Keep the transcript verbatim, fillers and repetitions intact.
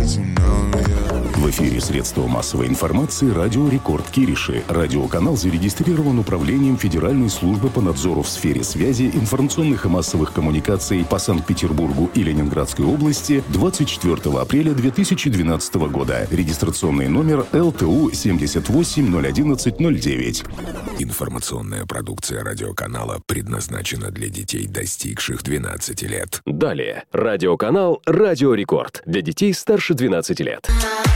В эфире средства массовой информации «Радио Рекорд» Кириши. Радиоканал зарегистрирован Управлением Федеральной службы по надзору в сфере связи, информационных и массовых коммуникаций по Санкт-Петербургу и Ленинградской области двадцать четвёртого апреля две тысячи двенадцатого года. Регистрационный номер эл тэ у семьдесят восемь ноль одиннадцать ноль девять. Информационная продукция радиоканала предназначена для детей, достигших двенадцати лет. Далее. Радиоканал «Радио Рекорд» для детей старше двенадцати лет.